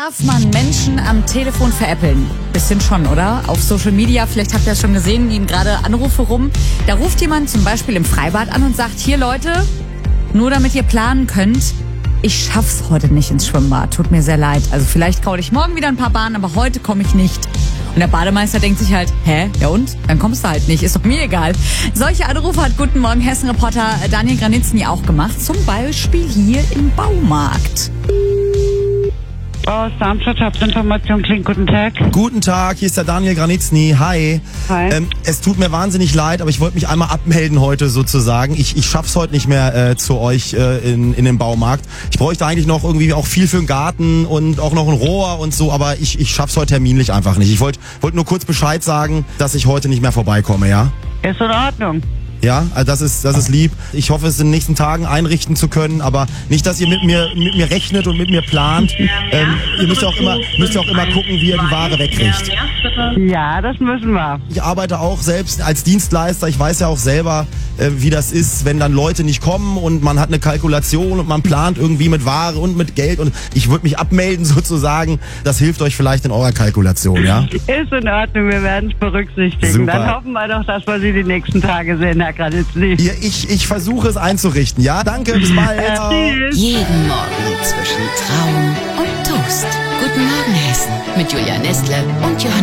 Darf man Menschen am Telefon veräppeln? Bisschen schon, oder? Auf Social Media, vielleicht habt ihr es schon gesehen, gehen gerade Anrufe rum. Da ruft jemand zum Beispiel im Freibad an und sagt, hier Leute, nur damit ihr planen könnt, ich schaff's heute nicht ins Schwimmbad. Tut mir sehr leid. Also vielleicht kraule ich morgen wieder ein paar Bahnen, aber heute komme ich nicht. Und der Bademeister denkt sich halt, hä? Ja und? Dann kommst du halt nicht. Ist doch mir egal. Solche Anrufe hat Guten Morgen Hessen-Reporter Daniel Granitzny auch gemacht. Zum Beispiel hier im Baumarkt. Aus Darmstadt, Hauptinformation klingt, guten Tag. Guten Tag, hier ist der Daniel Granitzny. Hi. Hi. Es tut mir wahnsinnig leid, aber ich wollte mich einmal abmelden heute sozusagen. Ich schaff's heute nicht mehr zu euch in den Baumarkt. Ich bräuchte eigentlich noch irgendwie auch viel für den Garten und auch noch ein Rohr und so, aber ich schaff's heute terminlich einfach nicht. Ich wollte nur kurz Bescheid sagen, dass ich heute nicht mehr vorbeikomme, ja? Ist in Ordnung. Ja, also das ist lieb. Ich hoffe, es in den nächsten Tagen einrichten zu können, aber nicht, dass ihr mit mir rechnet und mit mir plant. Ihr müsst ja auch immer gucken, wie ihr die Ware wegkriegt. Ja, das müssen wir. Ich arbeite auch selbst als Dienstleister. Ich weiß ja auch selber, wie das ist, wenn dann Leute nicht kommen und man hat eine Kalkulation und man plant irgendwie mit Ware und mit Geld und ich würde mich abmelden sozusagen. Das hilft euch vielleicht in eurer Kalkulation, ja? Ist in Ordnung, wir werden es berücksichtigen. Super. Dann hoffen wir doch, dass wir Sie die nächsten Tage sehen, Herr Granitzny. Ja, ich versuche es einzurichten, ja? Danke, bis bald. Tschüss. Jeden Morgen zwischen Traum und Toast. Guten Morgen Hessen mit Julia Nestle und Johann